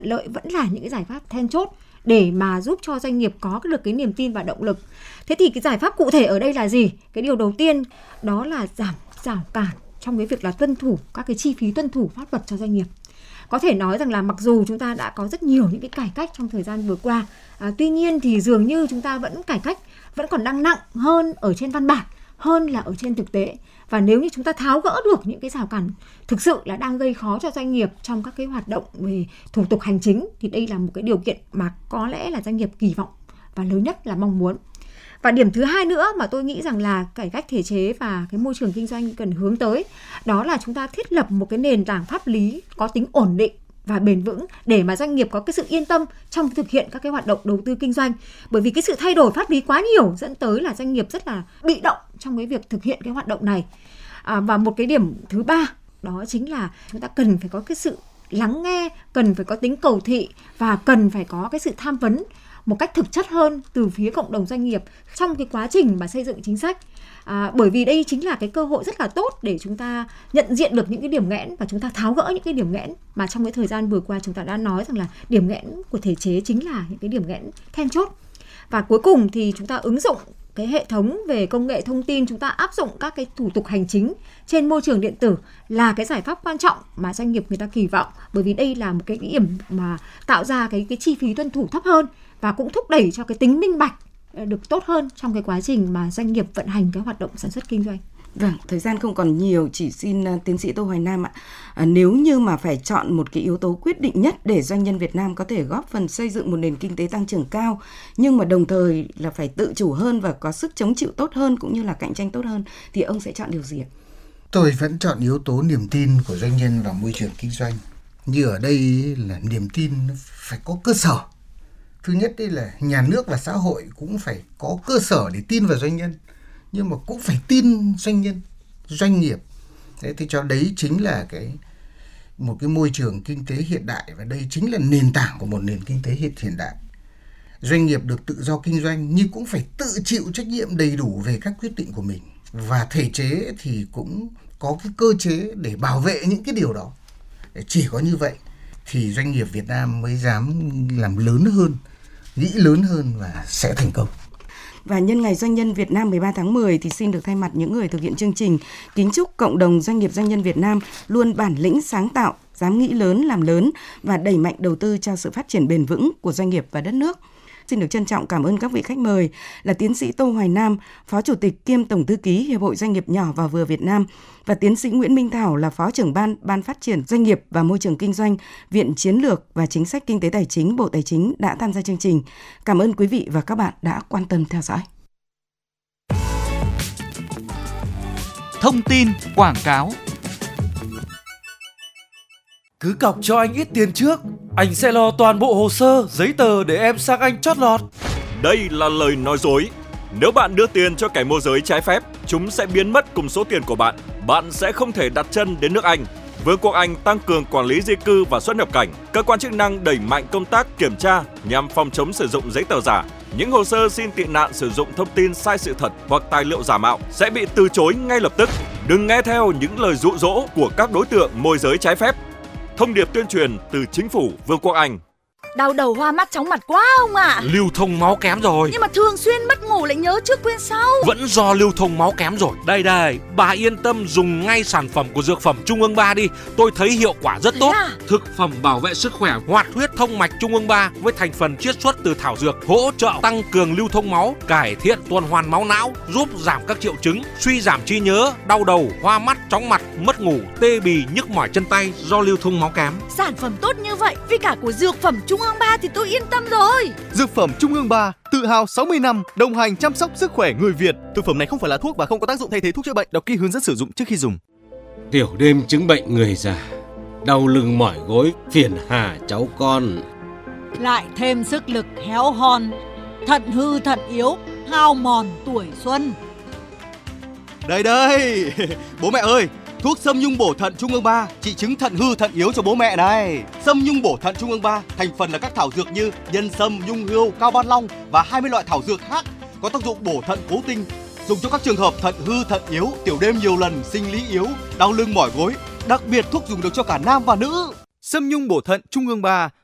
lợi vẫn là những cái giải pháp then chốt để mà giúp cho doanh nghiệp có được cái niềm tin và động lực. Thế thì cái giải pháp cụ thể ở đây là gì? Cái điều đầu tiên đó là giảm rào cản trong cái việc là tuân thủ các cái chi phí tuân thủ pháp luật cho doanh nghiệp. Có thể nói rằng là mặc dù chúng ta đã có rất nhiều những cái cải cách trong thời gian vừa qua, tuy nhiên thì dường như chúng ta vẫn cải cách vẫn còn đang nặng hơn ở trên văn bản hơn là ở trên thực tế. Và nếu như chúng ta tháo gỡ được những cái rào cản thực sự là đang gây khó cho doanh nghiệp trong các cái hoạt động về thủ tục hành chính, thì đây là một cái điều kiện mà có lẽ là doanh nghiệp kỳ vọng và lớn nhất là mong muốn. Và điểm thứ hai nữa mà tôi nghĩ rằng là cải cách thể chế và cái môi trường kinh doanh cần hướng tới, đó là chúng ta thiết lập một cái nền tảng pháp lý có tính ổn định và bền vững để mà doanh nghiệp có cái sự yên tâm trong thực hiện các cái hoạt động đầu tư kinh doanh. Bởi vì cái sự thay đổi pháp lý quá nhiều dẫn tới là doanh nghiệp rất là bị động trong cái việc thực hiện cái hoạt động này. Và một cái điểm thứ ba đó chính là chúng ta cần phải có cái sự lắng nghe, cần phải có tính cầu thị và cần phải có cái sự tham vấn một cách thực chất hơn từ phía cộng đồng doanh nghiệp trong cái quá trình mà xây dựng chính sách. Bởi vì đây chính là cái cơ hội rất là tốt để chúng ta nhận diện được những cái điểm nghẽn và chúng ta tháo gỡ những cái điểm nghẽn mà trong cái thời gian vừa qua chúng ta đã nói rằng là điểm nghẽn của thể chế chính là những cái điểm nghẽn then chốt. Và cuối cùng thì chúng ta ứng dụng cái hệ thống về công nghệ thông tin, chúng ta áp dụng các cái thủ tục hành chính trên môi trường điện tử là cái giải pháp quan trọng mà doanh nghiệp người ta kỳ vọng, bởi vì đây là một cái điểm mà tạo ra cái chi phí tuân thủ thấp hơn và cũng thúc đẩy cho cái tính minh bạch được tốt hơn trong cái quá trình mà doanh nghiệp vận hành cái hoạt động sản xuất kinh doanh. Vâng, thời gian không còn nhiều, chỉ xin tiến sĩ Tô Hoài Nam ạ. Nếu như mà phải chọn một cái yếu tố quyết định nhất để doanh nhân Việt Nam có thể góp phần xây dựng một nền kinh tế tăng trưởng cao, nhưng mà đồng thời là phải tự chủ hơn và có sức chống chịu tốt hơn cũng như là cạnh tranh tốt hơn, thì ông sẽ chọn điều gì ạ? Tôi vẫn chọn yếu tố niềm tin của doanh nhân vào môi trường kinh doanh. Như ở đây là niềm tin phải có cơ sở. Thứ nhất đây là nhà nước và xã hội cũng phải có cơ sở để tin vào doanh nhân, nhưng mà cũng phải tin doanh nhân, doanh nghiệp. Thế thì cho đấy chính là một cái môi trường kinh tế hiện đại, và đây chính là nền tảng của một nền kinh tế hiện đại. Doanh nghiệp được tự do kinh doanh nhưng cũng phải tự chịu trách nhiệm đầy đủ về các quyết định của mình, và thể chế thì cũng có cái cơ chế để bảo vệ những cái điều đó. Chỉ có như vậy thì doanh nghiệp Việt Nam mới dám làm lớn hơn, nghĩ lớn hơn và sẽ thành công. Và nhân ngày Doanh nhân Việt Nam 13 tháng 10 thì xin được thay mặt những người thực hiện chương trình kính chúc cộng đồng doanh nghiệp doanh nhân Việt Nam luôn bản lĩnh sáng tạo, dám nghĩ lớn làm lớn và đẩy mạnh đầu tư cho sự phát triển bền vững của doanh nghiệp và đất nước. Xin được trân trọng cảm ơn các vị khách mời là tiến sĩ Tô Hoài Nam, Phó Chủ tịch kiêm Tổng thư ký Hiệp hội Doanh nghiệp nhỏ và vừa Việt Nam, và tiến sĩ Nguyễn Minh Thảo là Phó trưởng Ban Phát triển Doanh nghiệp và Môi trường Kinh doanh, Viện Chiến lược và Chính sách Kinh tế Tài chính, Bộ Tài chính đã tham gia chương trình. Cảm ơn quý vị và các bạn đã quan tâm theo dõi. Thông tin quảng cáo. Cứ cọc cho anh ít tiền trước, anh sẽ lo toàn bộ hồ sơ, giấy tờ để em sang Anh chót lọt. Đây là lời nói dối. Nếu bạn đưa tiền cho kẻ môi giới trái phép, chúng sẽ biến mất cùng số tiền của bạn. Bạn sẽ không thể đặt chân đến nước Anh. Vương quốc Anh tăng cường quản lý di cư và xuất nhập cảnh. Cơ quan chức năng đẩy mạnh công tác kiểm tra nhằm phòng chống sử dụng giấy tờ giả. Những hồ sơ xin tị nạn sử dụng thông tin sai sự thật hoặc tài liệu giả mạo sẽ bị từ chối ngay lập tức. Đừng nghe theo những lời dụ dỗ của các đối tượng môi giới trái phép. Thông điệp tuyên truyền từ Chính phủ Vương quốc Anh. Đau đầu hoa mắt chóng mặt quá ông ạ. Lưu thông máu kém rồi. Nhưng mà thường xuyên mất ngủ lại nhớ trước quên sau. Vẫn do lưu thông máu kém rồi. Đây, bà yên tâm dùng ngay sản phẩm của Dược phẩm Trung ương 3 đi. Tôi thấy hiệu quả rất tốt. Thực phẩm bảo vệ sức khỏe hoạt huyết thông mạch Trung ương 3 với thành phần chiết xuất từ thảo dược, hỗ trợ tăng cường lưu thông máu, cải thiện tuần hoàn máu não, giúp giảm các triệu chứng suy giảm trí nhớ, đau đầu, hoa mắt, chóng mặt, mất ngủ, tê bì, nhức mỏi chân tay do lưu thông máu kém. Sản phẩm tốt như vậy, vì cả của Dược phẩm Trung ương 3 thì tôi yên tâm rồi. Dược phẩm Trung ương 3 tự hào 60 năm đồng hành chăm sóc sức khỏe người Việt. Thực phẩm này không phải là thuốc và không có tác dụng thay thế thuốc chữa bệnh. Đọc kỹ hướng dẫn sử dụng trước khi dùng. Tiểu đêm chứng bệnh người già, đau lưng mỏi gối phiền hà cháu con. Lại thêm sức lực héo hon, thận hư thận yếu, hao mòn tuổi xuân. Đây, bố mẹ ơi, thuốc Sâm Nhung bổ thận Trung ương 3 trị chứng thận hư thận yếu cho bố mẹ này. Sâm Nhung bổ thận Trung ương 3 thành phần là các thảo dược như nhân sâm, nhung hươu, cao ban long và 20 loại thảo dược khác có tác dụng bổ thận cố tinh, dùng cho các trường hợp thận hư thận yếu, tiểu đêm nhiều lần, sinh lý yếu, đau lưng mỏi gối. Đặc biệt thuốc dùng được cho cả nam và nữ. Sâm Nhung bổ thận Trung ương 3